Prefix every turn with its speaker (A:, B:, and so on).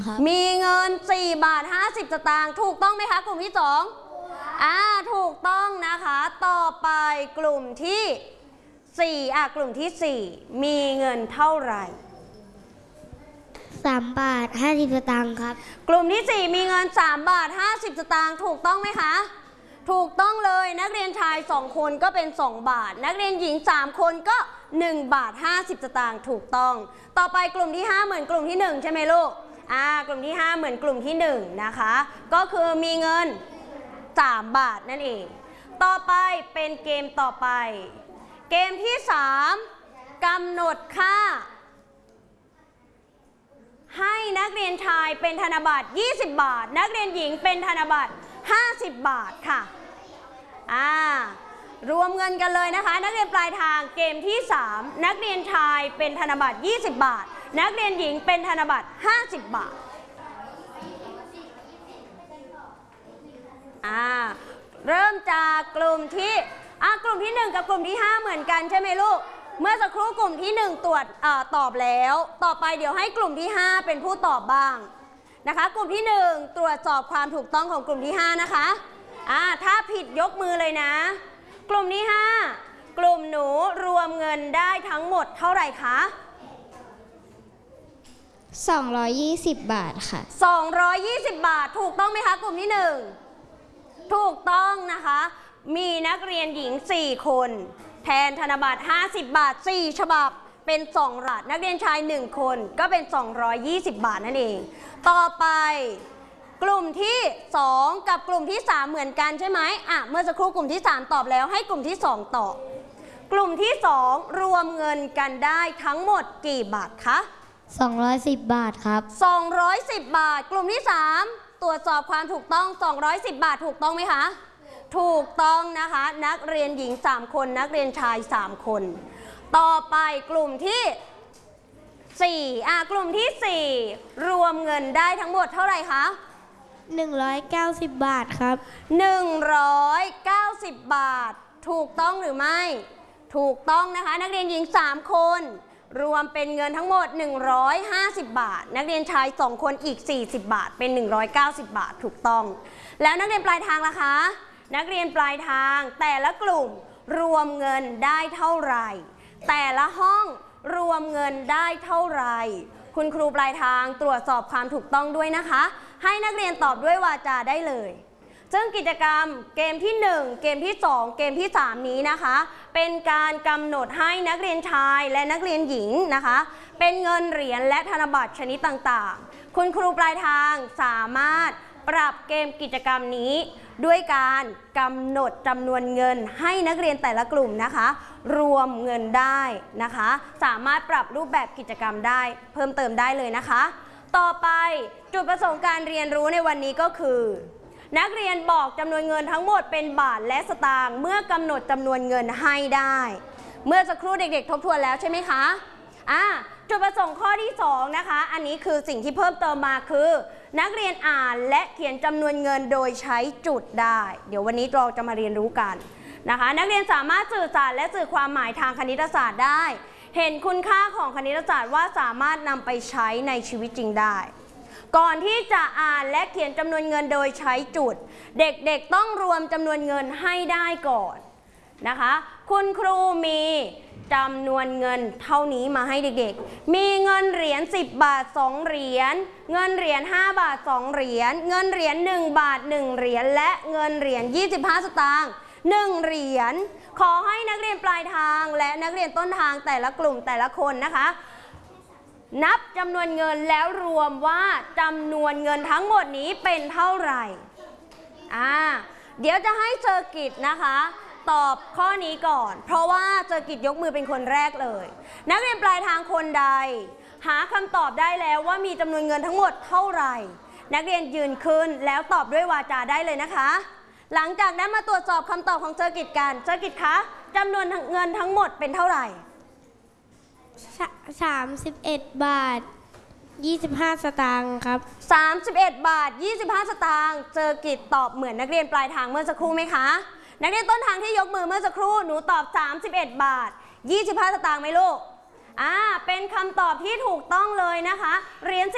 A: มีเงิน4 บาท 50 สตางค์ถูกต้องไหมคะกลุ่มที่2ถูกต้องนะคะต่อไปกลุ่มที่4กลุ่มที่4มีเงินเท่าไหร่
B: 3 บาท 50 สตางค์ครับ
A: กลุ่มที่4มีเงิน3 บาท 50 สตางค์ถูกต้องไหมคะถูกต้องเลยนักเรียนชาย2 คนก็เป็น2 บาทนักเรียนหญิง3 คนก็1 บาท 50 สตางค์ถูกต้องต่อไปกลุ่มที่5เหมือนกลุ่มที่1ใช่ไหมลูกกลุ่มที่5เหมือนกลุ่มที่1นะคะก็คือมีเงิน3 บาทนั่นเองต่อไปเป็นเกมต่อไปเกมที่3กำหนดค่าให้นักเรียนชายเป็นธนบัตร20 บาทนักเรียนหญิงเป็นธนบัตร50 บาทค่ะรวมเงินกันเลยนะคะนักเรียนปลายทางเกมที่3นักเรียนชายเป็นธนบัตร20 บาทนักเรียนหญิงเป็นธนบัตร50 บาทเริ่มจากกลุ่มที่1กับกลุ่มที่5เหมือนกันใช่ไหมลูกเมื่อสักครู่กลุ่มที่1ตอบแล้วต่อไปเดี๋ยวให้กลุ่มที่5เป็นผู้ตอบบ้างนะคะกลุ่มที่1ตรวจสอบความถูกต้องของกลุ่มที่5นะคะถ้าผิดยกมือเลยนะกลุ่มที่5กลุ่มหนูรวมเงินได้ทั้งหมดเท่าไหร่คะ
B: 220 บาทค่ะ
A: 220 บาทถูกต้องไหมคะกลุ่มที่1ถูกต้องนะคะมีนักเรียนหญิง4 คนแทนธนบัตร50 บาท4 ฉบับเป็น2 บาทนักเรียนชาย1 คนก็เป็น220 บาทนั่นเองต่อไปกลุ่มที่2กับกลุ่มที่3เหมือนกันใช่ไหมเมื่อสักครู่กลุ่มที่3ตอบแล้วให้กลุ่มที่2ตอบกลุ่มที่2รวมเงินกันได้ทั้งหมดกี่บาทคะ
B: 210 บาทครับ
A: 210 บาทกลุ่มที่3ตรวจสอบความถูกต้อง210 บาทถูกต้องไหมคะถูกต้องนะคะนักเรียนหญิง3 คนนักเรียนชาย3 คนต่อไปกลุ่มที่4กลุ่มที่4รวมเงินได้ทั้งหมดเท่าไหร่คะ
B: 190 บาทครับ
A: 190 บาทถูกต้องหรือไม่ถูกต้องนะคะนักเรียนหญิง3 คนรวมเป็นเงินทั้งหมด150 บาทนักเรียนชาย2 คนอีก40 บาทเป็น190 บาทถูกต้องแล้วนักเรียนปลายทางล่ะคะนักเรียนปลายทางแต่ละกลุ่มรวมเงินได้เท่าไหร่แต่ละห้องรวมเงินได้เท่าไหร่คุณครูปลายทางตรวจสอบความถูกต้องด้วยนะคะให้นักเรียนตอบด้วยวาจาได้เลยซึ่งกิจกรรมเกมที่1เกมที่2เกมที่3นี้นะคะเป็นการกำหนดให้นักเรียนชายและนักเรียนหญิงนะคะเป็นเงินเหรียญและธนบัตรชนิดต่างๆคุณครูปลายทางสามารถปรับเกมกิจกรรมนี้ด้วยการกำหนดจำนวนเงินให้นักเรียนแต่ละกลุ่มนะคะรวมเงินได้นะคะสามารถปรับรูปแบบกิจกรรมได้เพิ่มเติมได้เลยนะคะต่อไปจุดประสงค์การเรียนรู้ในวันนี้ก็คือนักเรียนบอกจำนวนเงินทั้งหมดเป็นบาทและสตางค์เมื่อกำหนดจำนวนเงินให้ได้เมื่อสักครู่เด็กๆทบทวนแล้วใช่ไหมคะจุดประสงค์ข้อที่2นะคะอันนี้คือสิ่งที่เพิ่มเติมมาคือนักเรียนอ่านและเขียนจำนวนเงินโดยใช้จุดได้เดี๋ยววันนี้เราจะมาเรียนรู้กันนะคะนักเรียนสามารถสื่อสารและสื่อความหมายทางคณิตศาสตร์ได้เห็นคุณค่าของคณิตศาสตร์ว่าสามารถนำไปใช้ในชีวิตจริงได้ก่อนที่จะอ่านและเขียนจำนวนเงินโดยใช้จุดเด็กๆต้องรวมจำนวนเงินให้ได้ก่อนนะคะคุณครูมีจำนวนเงินเท่านี้มาให้เด็กๆมีเงินเหรียญ10 บาท2 เหรียญเงินเหรียญ5 บาท2 เหรียญเงินเหรียญ1 บาท1 เหรียญและเงินเหรียญ25 สตางค์1 เหรียญขอให้นักเรียนปลายทางและนักเรียนต้นทางแต่ละกลุ่มแต่ละคนนะคะนับจำนวนเงินแล้วรวมว่าจำนวนเงินทั้งหมดนี้เป็นเท่าไหร่เดี๋ยวจะให้เซอร์กิตนะคะตอบข้อนี้ก่อนเพราะว่าเซอร์กิตยกมือเป็นคนแรกเลยนักเรียนปลายทางคนใดหาคำตอบได้แล้วว่ามีจำนวนเงินทั้งหมดเท่าไหร่นักเรียนยืนขึ้นแล้วตอบด้วยวาจาได้เลยนะคะหลังจากนั้นมาตรวจสอบคำตอบของเซอร์กิตกันเซอร์กิตคะจำนวนเงินทั้งหมดเป็นเท่าไหร่
B: 31 บาท 25 สตางค์ครับ
A: 31 บาท 25 สตางค์เซอร์กิตตอบเหมือนนักเรียนปลายทางเมื่อสักครู่ไหมคะนักเรียนต้นทางที่ยกมือเมื่อสักครู่หนูตอบ31 บาท 25 สตางค์ไหมลูกเป็นคำตอบที่ถูกต้องเลยนะคะเหรียญ